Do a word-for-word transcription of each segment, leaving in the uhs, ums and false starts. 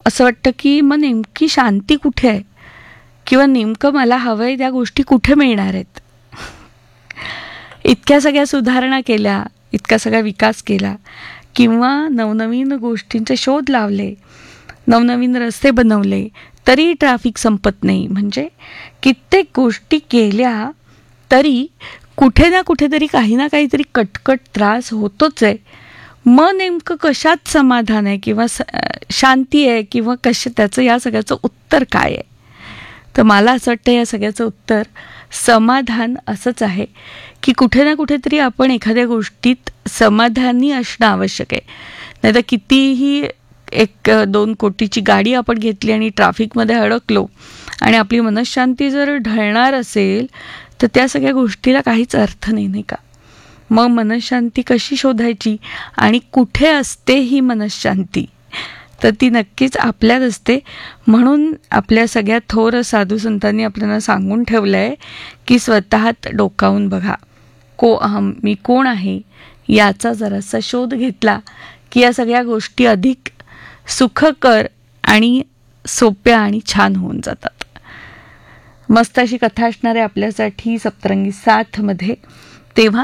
असं वाटतं की मग नेमकी शांती कुठे आहे, किंवा नेमकं मला हवं आहे त्या गोष्टी कुठे मिळणार आहेत. इतक्या सगळ्या सुधारणा केल्या, इतका सगळा विकास केला, किंवा नवनवीन गोष्टींचे शोध लावले, नवनवीन रस्ते बनवले, तरी ट्रॅफिक संपत नाही. म्हणजे कित्येक गोष्टी केल्या तरी कुठे ना कुठेतरी काही ना काहीतरी कटकट त्रास होतोच आहे. मग नेमकं कशात समाधान आहे किंवा स शांती आहे किंवा कशा त्याचं या सगळ्याचं उत्तर काय आहे? तर मला असं वाटतं या सगळ्याचं उत्तर समाधान असंच आहे की कुठे ना कुठेतरी आपण एखाद्या गोष्टीत समाधानी असणं आवश्यक आहे. नाही तर कितीही एक दोन कोटीची गाडी आपण घेतली आणि ट्रॅफिकमध्ये अडकलो आणि आपली मनःशांती जर ढळणार असेल तर त्या सगळ्या गोष्टीला काहीच अर्थ नाही, नाही का? मग मनःशांती कशी शोधायची आणि कुठे असते ही मनःशांती? तर ती नक्कीच आपल्यात असते. म्हणून आपल्या सगळ्या थोर साधू संतांनी आपल्याला सांगून ठेवलं आहे की स्वतःत डोकावून बघा, को अहम, मी कोण आहे याचा जरासा शोध घेतला की या सगळ्या गोष्टी अधिक सुखकर आणि सोप्या आणि छान होऊन जातात. मस्त अशी कथा असणार आहे आपल्यासाठी सप्तरंगी साथमध्ये. तेव्हा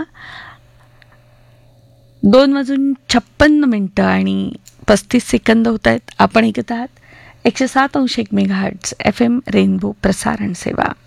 दोन वाजून छप्पन्न मिनटं आणि पस्तीस सेकंद होत आहेत. आपण ऐकत आहात एकशे सात अंश एक mega hertz F M rainbow प्रसारण सेवा.